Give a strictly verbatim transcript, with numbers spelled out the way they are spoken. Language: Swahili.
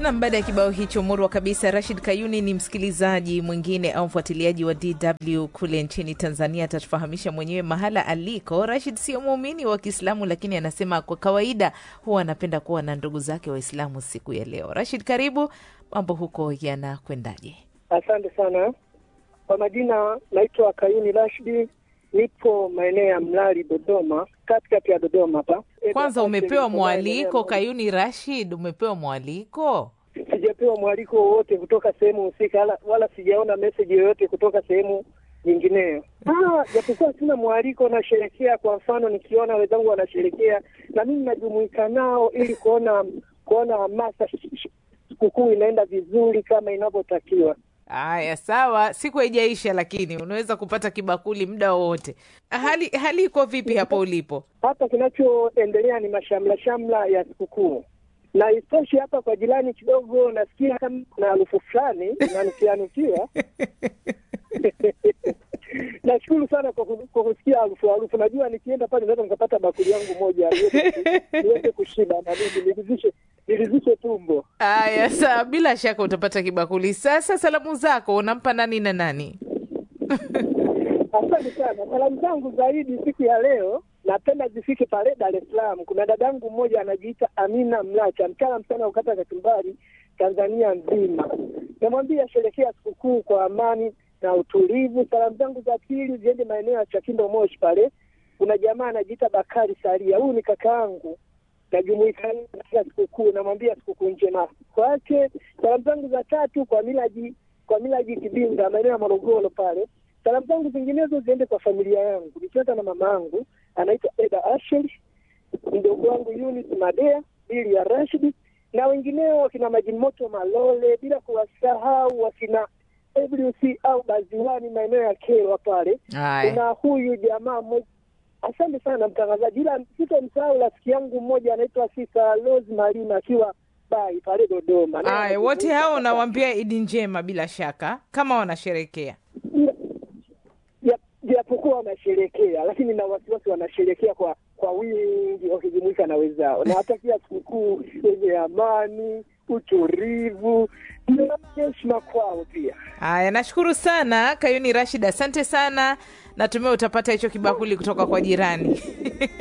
Na baada ya kibao hicho murwa kabisa, Rashid Kayuni ni msikilizaji mwingine au mfuatiliaji wa D W kule nchini Tanzania. Atatufahamisha mwenyewe mahala aliko. Rashid sio muumini wa Kiislamu, lakini anasema kwa kawaida huwa anapenda kuwa na ndugu zake Waislamu siku ya leo. Rashid, karibu. Mambo huko yanakwendaje? Asante sana. Kwa majina naitwa Kayuni Rashid, nipo maeneo ya Mlali Dodoma, katikati ya Dodoma hapa. Kwanza umepewa mwaliko Kayuni Rashid, umepewa mwaliko? Sijapewa mwaliko wowote kutoka sehemu husika, wala, wala sijaona message yoyote kutoka sehemu nyingineyo. Ah, japokuwa sina mwaliko na sherekea, kwa mfano nikiona wenzangu wanasherekea na mimi najumuika nao ili kuona kuona hamasa sikukuu inaenda vizuri kama inavyotakiwa. Aya, sawa, siku haijaisha lakini unaweza kupata kibakuli muda wote. Hali hali iko vipi hapo ulipo? Hapa kinachoendelea ni mashamla shamla ya sikukuu. Na istoshi hapa kwa jirani kidogo nasikia kama kuna harufu fulani inanukianukia. Nashukuru sana kwa kwa kusikia harufu harufu. Najua nikienda pale naweza nikapata bakuli yangu moja niweze kushiba na mimi nilizishe nilizishe tumbo. Aya, sawa, bila shaka utapata kibakuli. Sasa salamu zako unampa nani na nani? Asante sana. Salamu zangu zaidi siku ya leo napenda zifike pale Dar es Salaam. Kuna dadangu mmoja anajiita Amina Mlacha, mtaalamu sana ukata kachumbari Tanzania nzima. Namwambia sherekea sikukuu kwa amani na utulivu. Salamu zangu za pili ziende maeneo ya Chakindo Moshi pale. Kuna jamaa anajiita Bakari Saria. Huyu ni kakaangu. Najumuika katika sikukuu, namwambia sikukuu njema kwake. Salamu zangu za tatu kwa Milaji kwa Milaji Kibinda maeneo ya Morogoro pale. Salamu zangu zinginezo ziende kwa familia yangu. Nikianza na mama yangu anaitwa Eda Asheli, mdogo wangu Yunus Madea, Bili ya Rashid, na wengineo kina Majimoto Malole, bila kuwasahau wakina W C au Baziwani maeneo ya Kewa pale. Kuna huyu jamaa mmoja. Asante sana mtangazaji. Ila sitomsahau rafiki yangu mmoja anaitwa Sisa Rose Malima akiwa Bai pale Dodoma. Aya, wote hao nawaambia Idi njema bila shaka kama wanasherekea. Japokuwa wanasherekea, lakini na wasiwasi wanasherekea kwa kwa wingi wakijumuika na wenzao. Na hatakia sikukuu yenye amani, utulivu, na heshima kwao pia. Aya, nashukuru sana Kayuni Rashid, asante sana. Natumai utapata hicho kibakuli kutoka kwa jirani.